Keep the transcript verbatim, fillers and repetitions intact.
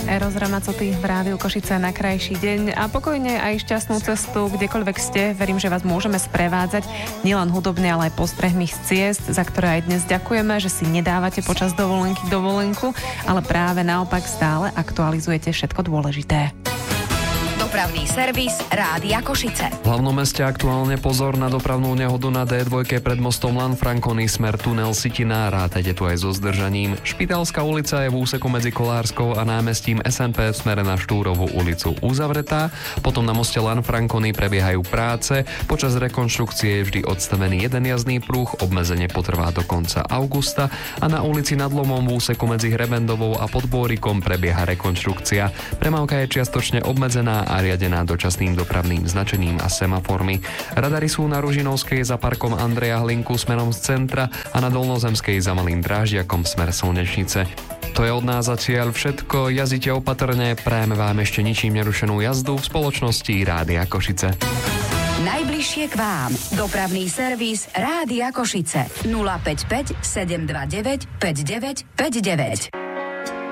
Eros Ramazzotti v Rádiu Košice na krajší deň a pokojne aj šťastnú cestu, kdekoľvek ste. Verím, že vás môžeme sprevádzať nielen hudobne, ale aj postrehmi z ciest, za ktoré aj dnes ďakujeme, že si nedávate počas dovolenky dovolenku, ale práve naopak stále aktualizujete všetko dôležité. Dopravný servis Rádia Košice. V hlavnom meste aktuálne pozor na dopravnú nehodu na dé dva pred mostom Lanfranconi smer tunel Sitina. Rátajte tu aj so zdržaním. Špitálska ulica je v úseku medzi Kolárskou a námestím es en pé v smere na Štúrovú ulicu uzavretá. Potom na moste Lanfranconi prebiehajú práce. Počas rekonštrukcie je vždy odstavený jeden jazdný pruh, obmedzenie potrvá do konca augusta a na ulici Nad Lomom v úseku medzi Hrebendovou a Podbórikom prebieha rekonštrukcia. Premávka je čiastočne obmedzená a riadená dočasným dopravným značením a semaformy. Radary sú na Ružinovskej za parkom Andreja Hlinku smerom z centra a na Dolnozemskej za Malým Dráždiakom smer Slnečnice. To je od nás zatiaľ všetko. Jazdite opatrne, prajeme vám ešte ničím nerušenú jazdu v spoločnosti Rádia Košice. Najbližšie k vám. Dopravný servis Rádia Košice. nula päť päť sedem dva deväť päť deväť päť deväť.